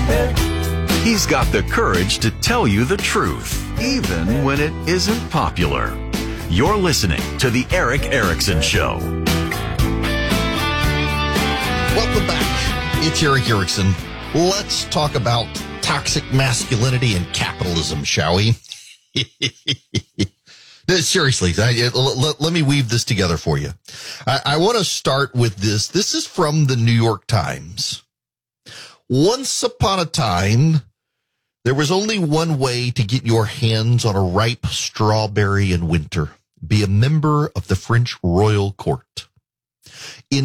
He's got the courage to tell you the truth, even when it isn't popular. You're listening to The Eric Erickson Show. Welcome back. It's Eric Erickson. Let's talk about toxic masculinity and capitalism, shall we? Seriously, let me weave this together for you. I want to start with this. This is from the New York Times. Once upon a time, there was only one way to get your hands on a ripe strawberry in winter. Be a member of the French royal court. In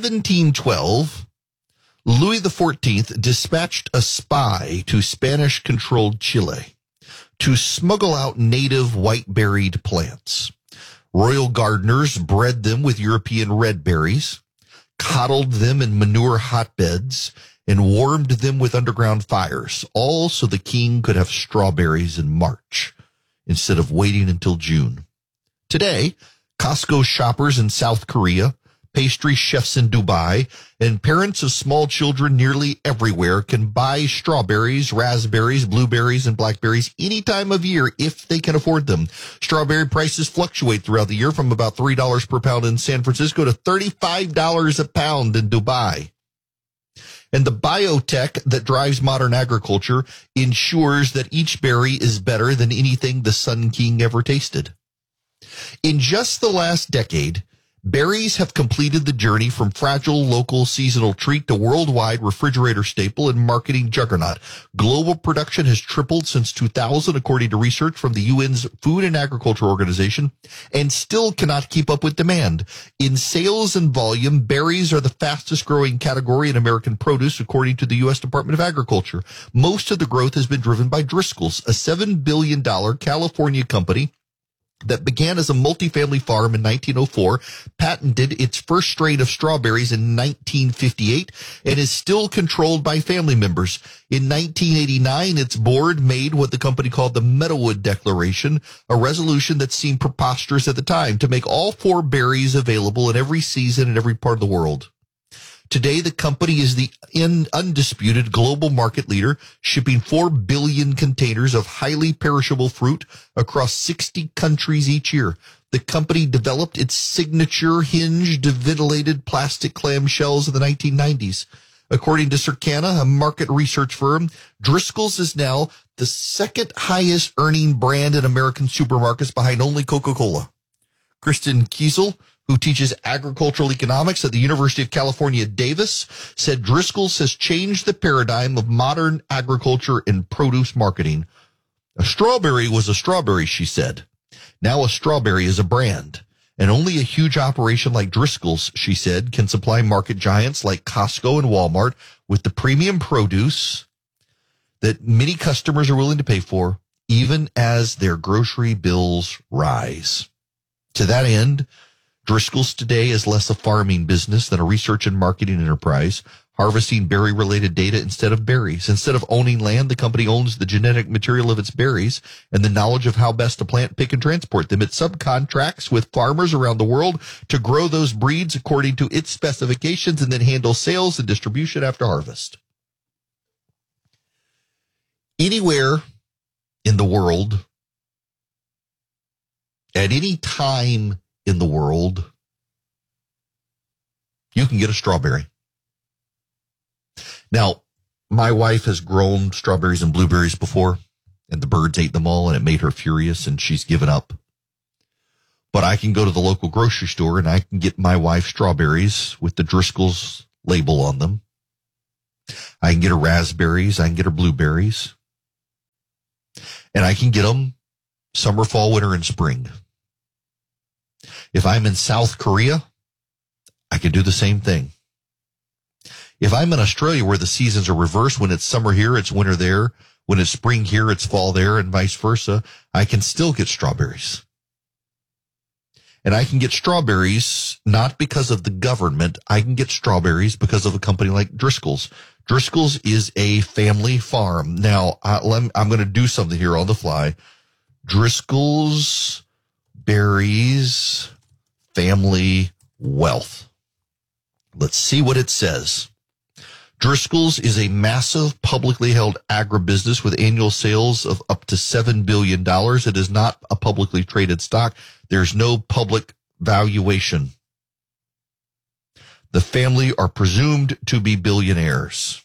1712, Louis XIV dispatched a spy to Spanish-controlled Chile to smuggle out native white-berried plants. Royal gardeners bred them with European red berries, coddled them in manure hotbeds, and warmed them with underground fires, all so the king could have strawberries in March instead of waiting until June. Today, Costco shoppers in South Korea, pastry chefs in Dubai, and parents of small children nearly everywhere can buy strawberries, raspberries, blueberries, and blackberries any time of year if they can afford them. Strawberry prices fluctuate throughout the year from about $3 per pound in San Francisco to $35 a pound in Dubai. And the biotech that drives modern agriculture ensures that each berry is better than anything the Sun King ever tasted. In just the last decade, berries have completed the journey from fragile local seasonal treat to worldwide refrigerator staple and marketing juggernaut. Global production has tripled since 2000, according to research from the UN's Food and Agriculture Organization, and still cannot keep up with demand. In sales and volume, berries are the fastest growing category in American produce, according to the U.S. Department of Agriculture. Most of the growth has been driven by Driscoll's, a $7 billion California company that began as a multifamily farm in 1904, patented its first strain of strawberries in 1958, and is still controlled by family members. In 1989, its board made what the company called the Meadowood Declaration, a resolution that seemed preposterous at the time, to make all four berries available in every season in every part of the world. Today, the company is the undisputed global market leader, shipping 4 billion containers of highly perishable fruit across 60 countries each year. The company developed its signature hinged ventilated plastic clamshells in the 1990s. According to Circana, a market research firm, Driscoll's is now the second highest earning brand in American supermarkets behind only Coca-Cola. Kristen Kiesel, who teaches agricultural economics at the University of California, Davis, said Driscoll's has changed the paradigm of modern agriculture and produce marketing. A strawberry was a strawberry, she said. Now a strawberry is a brand. And only a huge operation like Driscoll's, she said, can supply market giants like Costco and Walmart with the premium produce that many customers are willing to pay for, even as their grocery bills rise. To that end, Driscoll's today is less a farming business than a research and marketing enterprise, harvesting berry-related data instead of berries. Instead of owning land, the company owns the genetic material of its berries and the knowledge of how best to plant, pick, and transport them. It subcontracts with farmers around the world to grow those breeds according to its specifications and then handle sales and distribution after harvest. Anywhere in the world, at any time in the world, you can get a strawberry. Now, my wife has grown strawberries and blueberries before, and the birds ate them all, and it made her furious, and she's given up. But I can go to the local grocery store, and I can get my wife strawberries with the Driscoll's label on them. I can get her raspberries. I can get her blueberries. And I can get them summer, fall, winter, and spring. If I'm in South Korea, I can do the same thing. If I'm in Australia where the seasons are reversed, when it's summer here, it's winter there. When it's spring here, it's fall there, and vice versa. I can still get strawberries. And I can get strawberries not because of the government. I can get strawberries because of a company like Driscoll's. Driscoll's is a family farm. Now, I'm going to do something here on the fly. Driscoll's Berries Family Wealth. Let's see what it says. Driscoll's is a massive publicly held agribusiness with annual sales of up to $7 billion. It is not a publicly traded stock. There's no public valuation. The family are presumed to be billionaires.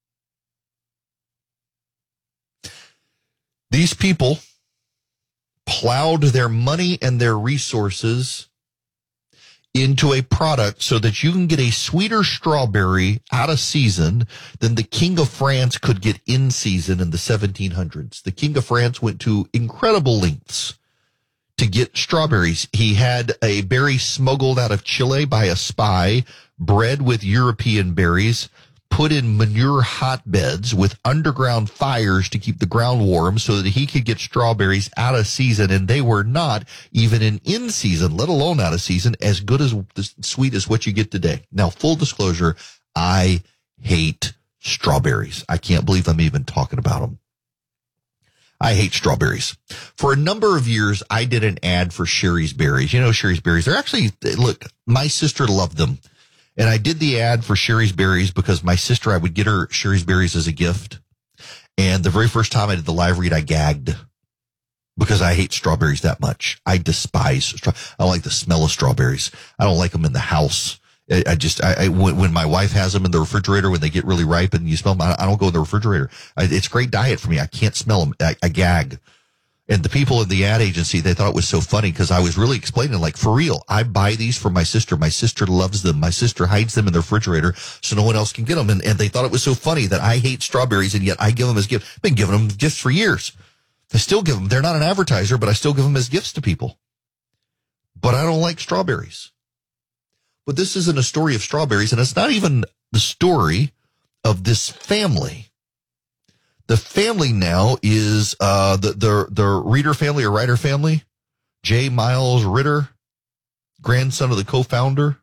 These people plowed their money and their resources into a product so that you can get a sweeter strawberry out of season than the King of France could get in season in the 1700s. The King of France went to incredible lengths to get strawberries. He had a berry smuggled out of Chile by a spy, bred with European berries, put in manure hotbeds with underground fires to keep the ground warm so that he could get strawberries out of season. And they were not, even in season, let alone out of season, as good as sweet as what you get today. Now, full disclosure, I hate strawberries. I can't believe I'm even talking about them. I hate strawberries. For a number of years, I did an ad for Sherry's Berries. You know, Sherry's Berries, they're actually, look, my sister loved them. And I did the ad for Sherry's Berries because my sister, I would get her Sherry's Berries as a gift. And the very first time I did the live read, I gagged because I hate strawberries that much. I despise I don't like the smell of strawberries. I don't like them in the house. When my wife has them in the refrigerator, when they get really ripe and you smell them, I don't go in the refrigerator. It's great diet for me. I can't smell them. I gag. And the people in the ad agency, they thought it was so funny because I was really explaining, like, for real, I buy these for my sister. My sister loves them. My sister hides them in the refrigerator so no one else can get them. And they thought it was so funny that I hate strawberries and yet I give them as gifts. I've been giving them gifts for years. I still give them. They're not an advertiser, but I still give them as gifts to people. But I don't like strawberries. But this isn't a story of strawberries, and it's not even the story of this family. The family now is the Reader family or Ryder family. J. Miles Ritter, grandson of the co-founder.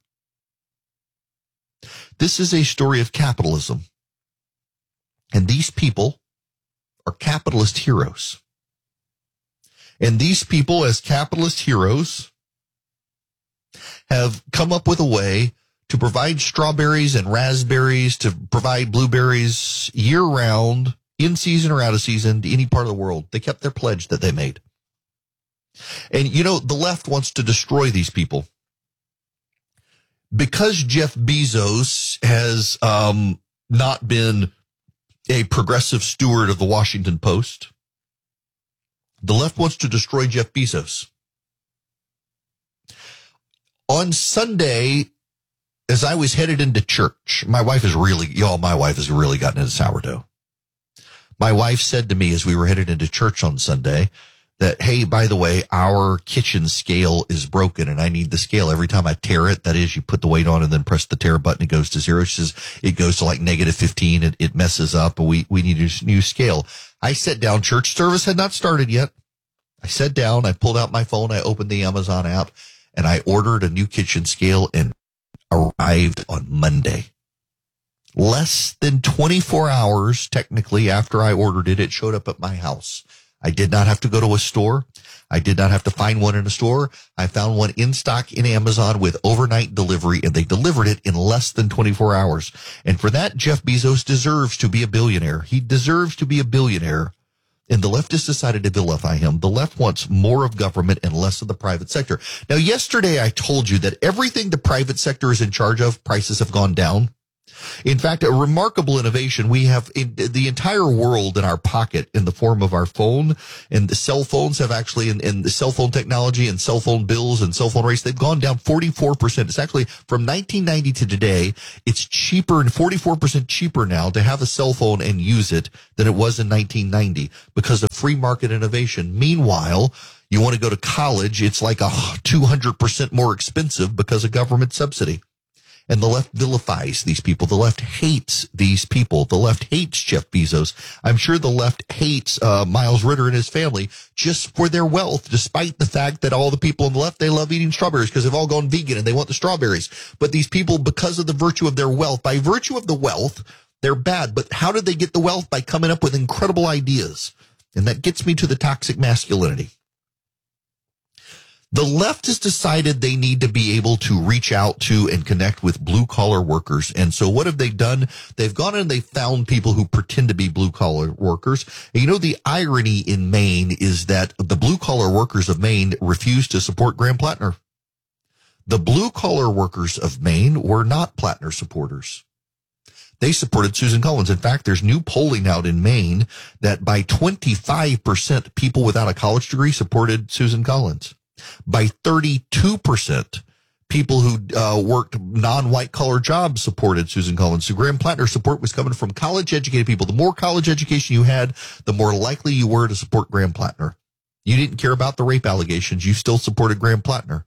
This is a story of capitalism. And these people are capitalist heroes. And these people, as capitalist heroes, have come up with a way to provide strawberries and raspberries, to provide blueberries year-round, in season or out of season, to any part of the world. They kept their pledge that they made. And, you know, the left wants to destroy these people. Because Jeff Bezos has not been a progressive steward of the Washington Post, the left wants to destroy Jeff Bezos. On Sunday, as I was headed into church, my wife has really gotten into sourdough. My wife said to me as we were headed into church on Sunday that, hey, by the way, our kitchen scale is broken and I need the scale. Every time I tear it, that is, you put the weight on and then press the tear button, it goes to zero. She says it goes to like -15. It messes up, and we need a new scale. I sat down. Church service had not started yet. I sat down. I pulled out my phone. I opened the Amazon app, and I ordered a new kitchen scale, and arrived on Monday. Less than 24 hours, technically, after I ordered it, it showed up at my house. I did not have to go to a store. I did not have to find one in a store. I found one in stock in Amazon with overnight delivery, and they delivered it in less than 24 hours. And for that, Jeff Bezos deserves to be a billionaire. He deserves to be a billionaire. And the left has decided to vilify him. The left wants more of government and less of the private sector. Now, yesterday I told you that everything the private sector is in charge of, prices have gone down. In fact, a remarkable innovation. We have the entire world in our pocket in the form of our phone, and the cell phones have actually, in the cell phone technology and cell phone bills and cell phone rates, they've gone down 44%. It's actually from 1990 to today, it's cheaper and 44% cheaper now to have a cell phone and use it than it was in 1990 because of free market innovation. Meanwhile, you want to go to college, it's like 200% more expensive because of government subsidy. And the left vilifies these people. The left hates these people. The left hates Jeff Bezos. I'm sure the left hates Miles Ritter and his family just for their wealth, despite the fact that all the people on the left, they love eating strawberries because they've all gone vegan and they want the strawberries. But these people, because of the virtue of their wealth, by virtue of the wealth, they're bad. But how did they get the wealth? By coming up with incredible ideas. And that gets me to the toxic masculinity. The left has decided they need to be able to reach out to and connect with blue-collar workers. And so what have they done? They've gone and they've found people who pretend to be blue-collar workers. And you know, the irony in Maine is that the blue-collar workers of Maine refused to support Graham Plattner. The blue-collar workers of Maine were not Plattner supporters. They supported Susan Collins. In fact, there's new polling out in Maine that by 25%, people without a college degree supported Susan Collins. By 32%, people who worked non-white collar jobs supported Susan Collins. So Graham Plattner's support was coming from college-educated people. The more college education you had, the more likely you were to support Graham Plattner. You didn't care about the rape allegations. You still supported Graham Plattner.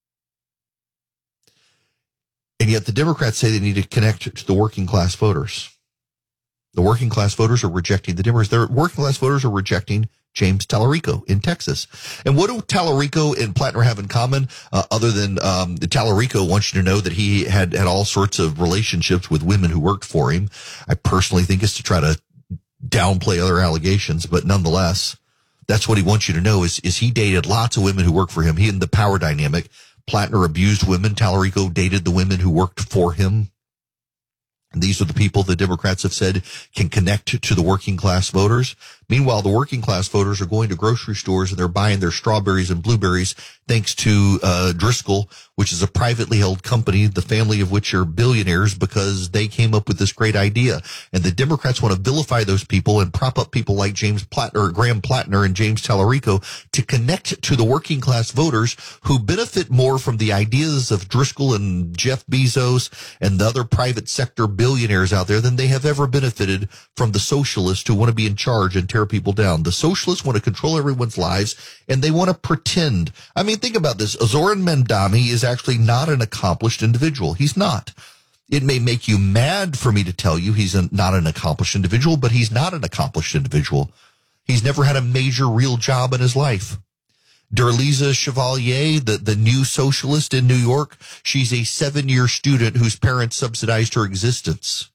And yet the Democrats say they need to connect to the working class voters. The working class voters are rejecting the Democrats. The working class voters are rejecting James Tallarico in Texas. And what do Tallarico and Plattner have in common, other than Tallarico wants you to know that he had all sorts of relationships with women who worked for him? I personally think it's to try to downplay other allegations, but nonetheless, that's what he wants you to know is he dated lots of women who worked for him. He in the power dynamic. Plattner abused women. Tallarico dated the women who worked for him. And these are the people the Democrats have said can connect to the working class voters. Meanwhile, the working class voters are going to grocery stores and they're buying their strawberries and blueberries thanks to Driscoll, which is a privately held company, the family of which are billionaires because they came up with this great idea. And the Democrats want to vilify those people and prop up people like James Plattner, or Graham Plattner and James Tallarico to connect to the working class voters who benefit more from the ideas of Driscoll and Jeff Bezos and the other private sector billionaires out there than they have ever benefited from the socialists who want to be in charge and tear people down. The socialists want to control everyone's lives, and they want to pretend. I mean, think about this. Zoran Mandami is actually not an accomplished individual. He's not. It may make you mad for me to tell you he's not an accomplished individual, but he's not an accomplished individual. He's never had a major real job in his life. Darlisa Chevalier, the new socialist in New York, she's a 7-year student whose parents subsidized her existence.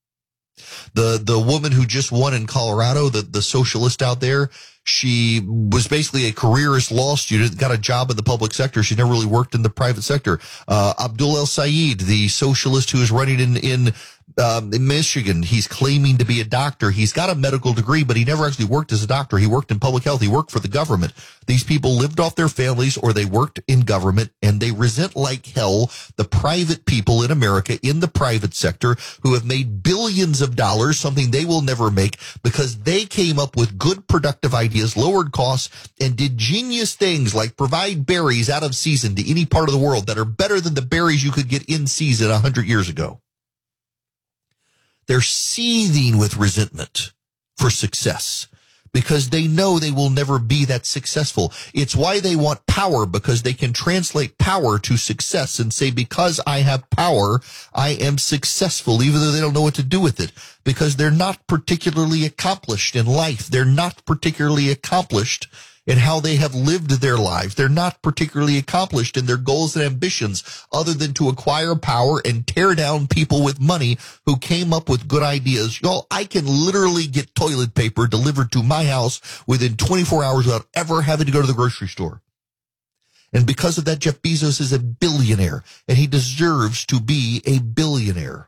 The woman who just won in Colorado, the socialist out there, she was basically a careerist law student, got a job in the public sector. She never really worked in the private sector. Abdul El Sayed, the socialist who is running in Michigan, he's claiming to be a doctor. He's got a medical degree, but he never actually worked as a doctor. He worked in public health. He worked for the government. These people lived off their families or they worked in government, and they resent like hell the private people in America in the private sector who have made billions of dollars, something they will never make because they came up with good productive ideas, lowered costs, and did genius things like provide berries out of season to any part of the world that are better than the berries you could get in season 100 years ago. They're seething with resentment for success because they know they will never be that successful. It's why they want power, because they can translate power to success and say, because I have power, I am successful, even though they don't know what to do with it, because they're not particularly accomplished in life. They're not particularly accomplished in how they have lived their lives. They're not particularly accomplished in their goals and ambitions other than to acquire power and tear down people with money who came up with good ideas. Y'all, I can literally get toilet paper delivered to my house within 24 hours without ever having to go to the grocery store. And because of that, Jeff Bezos is a billionaire, and he deserves to be a billionaire.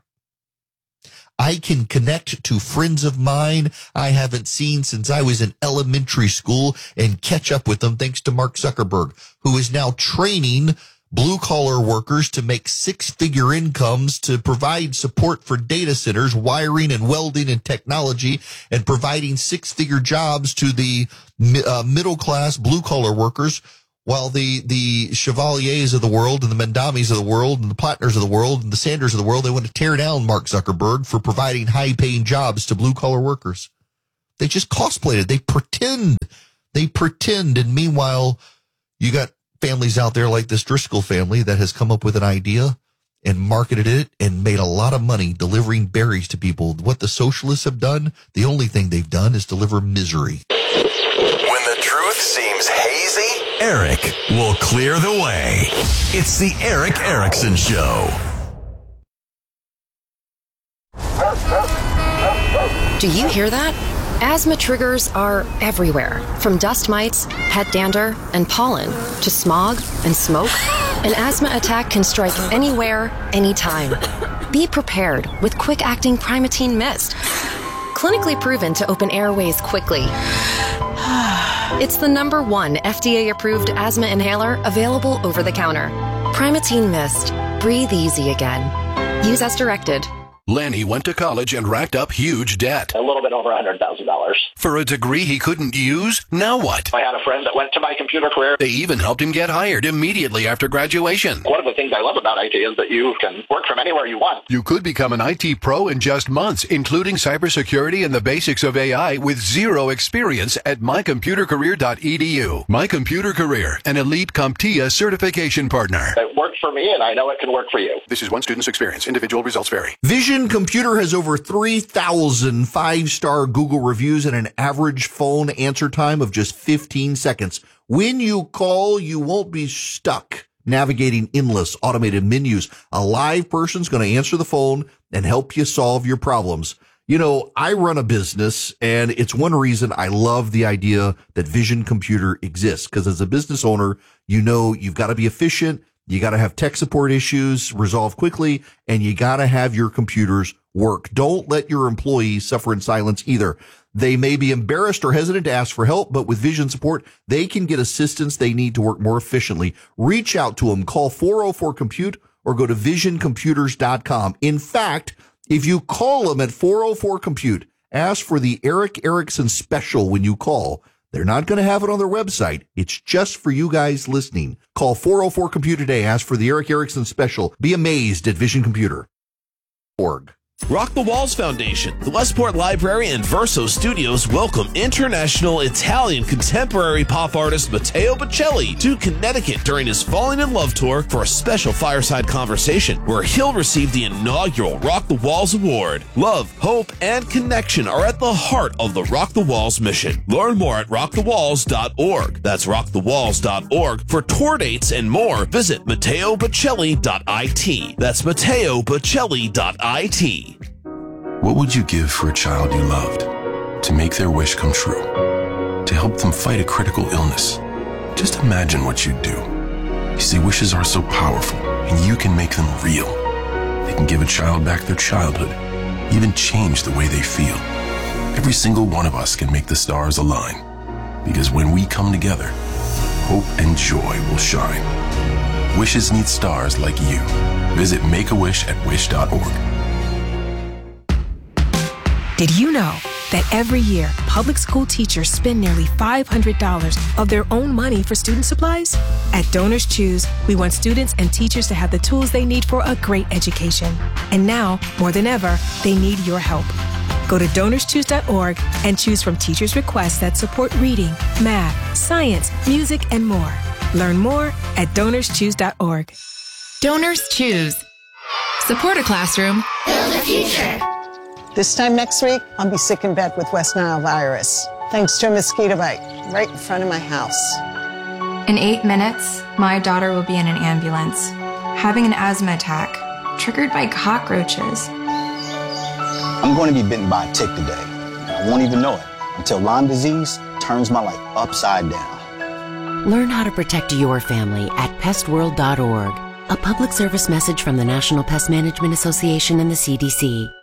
I can connect to friends of mine I haven't seen since I was in elementary school and catch up with them thanks to Mark Zuckerberg, who is now training blue-collar workers to make six-figure incomes to provide support for data centers, wiring and welding and technology, and providing six-figure jobs to the middle-class blue-collar workers, while the Chevaliers of the world and the Mandamis of the world and the Plattners of the world and the Sanders of the world, they want to tear down Mark Zuckerberg for providing high-paying jobs to blue-collar workers. They just cosplayed it. They pretend. And meanwhile, you got families out there like this Driscoll family that has come up with an idea and marketed it and made a lot of money delivering berries to people. What the socialists have done, the only thing they've done is deliver misery. When the truth seems hazy, Eric will clear the way. It's the Eric Erickson Show. Do you hear that? Asthma triggers are everywhere, from dust mites, pet dander, and pollen, to smog and smoke. An asthma attack can strike anywhere, anytime. Be prepared with quick-acting Primatene Mist. Clinically proven to open airways quickly. It's the #1 FDA-approved asthma inhaler available over the counter. Primatene Mist. Breathe easy again. Use as directed. Lanny went to college and racked up huge debt. A little bit over $100,000. For a degree he couldn't use? Now what? I had a friend that went to my computer career. They even helped him get hired immediately after graduation. One of the things I love about IT is that you can work from anywhere you want. You could become an IT pro in just months, including cybersecurity and the basics of AI with zero experience at mycomputercareer.edu. My Computer Career, an elite CompTIA certification partner. It worked for me, and I know it can work for you. This is one student's experience. Individual results vary. Vision Computer has over 3,000 five-star Google reviews and an average phone answer time of just 15 seconds. When you call, you won't be stuck navigating endless automated menus. A live person's going to answer the phone and help you solve your problems. You know, I run a business, and it's one reason I love the idea that Vision Computer exists, because as a business owner, you know you've got to be efficient. You got to have tech support issues resolved quickly, and you got to have your computers work. Don't let your employees suffer in silence either. They may be embarrassed or hesitant to ask for help, but with Vision support, they can get assistance they need to work more efficiently. Reach out to them. Call 404-COMPUTE or go to visioncomputers.com. In fact, if you call them at 404-COMPUTE, ask for the Eric Erickson special when you call. They're not going to have it on their website. It's just for you guys listening. Call 404-COMPUTE today. Ask for the Eric Erickson special. Be amazed at visioncomputer.org. Rock the Walls Foundation, the Westport Library, and Verso Studios welcome international Italian contemporary pop artist Matteo Bocelli to Connecticut during his Falling in Love tour for a special fireside conversation where he'll receive the inaugural Rock the Walls Award. Love, hope, and connection are at the heart of the Rock the Walls mission. Learn more at rockthewalls.org. That's rockthewalls.org. For tour dates and more, visit MatteoBocelli.it. That's MatteoBocelli.it. What would you give for a child you loved? To make their wish come true? To help them fight a critical illness? Just imagine what you'd do. You see, wishes are so powerful, and you can make them real. They can give a child back their childhood, even change the way they feel. Every single one of us can make the stars align. Because when we come together, hope and joy will shine. Wishes need stars like you. Visit Make-A-Wish at wish.org. Did you know that every year, public school teachers spend nearly $500 of their own money for student supplies? At Donors Choose, we want students and teachers to have the tools they need for a great education. And now, more than ever, they need your help. Go to DonorsChoose.org and choose from teachers' requests that support reading, math, science, music, and more. Learn more at DonorsChoose.org. Donors Choose. Support a classroom. Build a future. This time next week, I'll be sick in bed with West Nile virus, thanks to a mosquito bite right in front of my house. In 8 minutes, my daughter will be in an ambulance, having an asthma attack, triggered by cockroaches. I'm going to be bitten by a tick today, and I won't even know it until Lyme disease turns my life upside down. Learn how to protect your family at pestworld.org. A public service message from the National Pest Management Association and the CDC.